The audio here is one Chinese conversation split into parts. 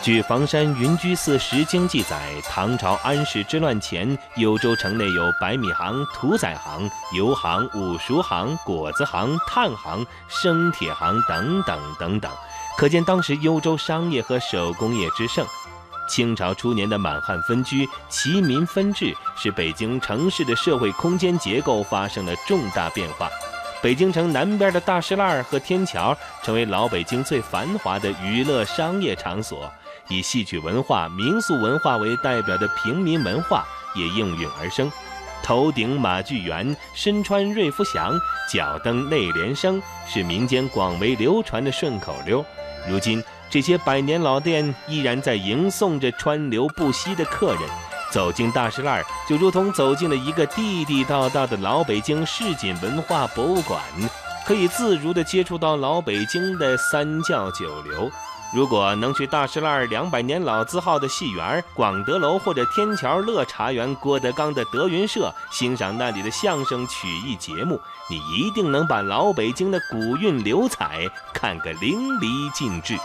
据房山云居寺石经记载，唐朝安史之乱前，幽州城内有白米行、屠宰行、油行、五熟行、果子行、炭行、生铁行等等等等，可见当时幽州商业和手工业之盛。清朝初年的满汉分居、齐民分治，使北京城市的社会空间结构发生了重大变化。北京城南边的大石栏和天桥成为老北京最繁华的娱乐商业场所，以戏曲文化、民俗文化为代表的平民文化也应运而生。头顶马具圆，身穿瑞福祥，脚蹬内联升，是民间广为流传的顺口溜。如今这些百年老店依然在迎送着川流不息的客人，走进大石栏就如同走进了一个地地道道的老北京市井文化博物馆，可以自如地接触到老北京的三教九流。如果能去大石栏200年老字号的戏园、广德楼或者天桥乐茶园郭德纲的德云社，欣赏那里的相声曲艺节目，你一定能把老北京的古韵流彩看个淋漓尽致。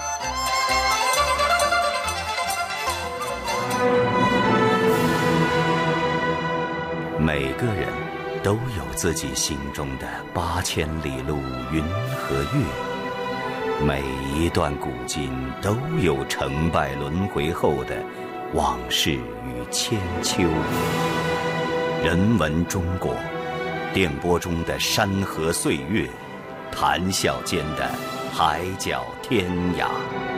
每个人都有自己心中的8000里路云和月，每一段古今都有成败轮回后的往事与千秋。人文中国，电波中的山河岁月，谈笑间的海角天涯。